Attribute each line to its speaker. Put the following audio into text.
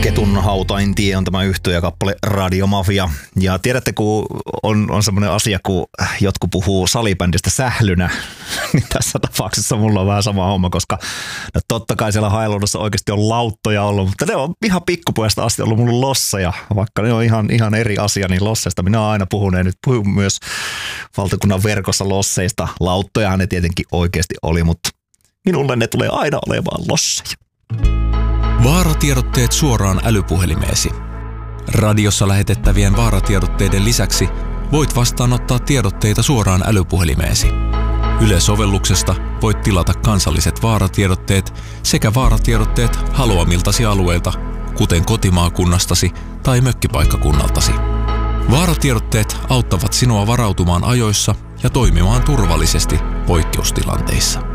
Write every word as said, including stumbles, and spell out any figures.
Speaker 1: Ketun hautain tie on tämä yhtyeekappale Radiomafia. Ja tiedätte, kun on, on semmoinen asia, kun jotkut puhuu salibändistä sählynä, niin tässä tapauksessa mulla on vähän sama homma, koska no totta kai siellä Hailuodossa oikeasti on lauttoja ollut, mutta ne on ihan pikkupojasta asti ollut mulla losseja, vaikka ne on ihan, ihan eri asia, niin losseista minä olen aina puhunut ja nyt puhun myös valtakunnan verkossa losseista. Lauttojahan ne tietenkin oikeasti oli, mutta minulle ne tulee aina olemaan losseja.
Speaker 2: Vaaratiedotteet suoraan älypuhelimeesi. Radiossa lähetettävien vaaratiedotteiden lisäksi voit vastaanottaa tiedotteita suoraan älypuhelimeesi. Yle-sovelluksesta voit tilata kansalliset vaaratiedotteet sekä vaaratiedotteet haluamiltasi alueilta, kuten kotimaakunnastasi tai mökkipaikkakunnaltasi. Vaaratiedotteet auttavat sinua varautumaan ajoissa ja toimimaan turvallisesti poikkeustilanteissa.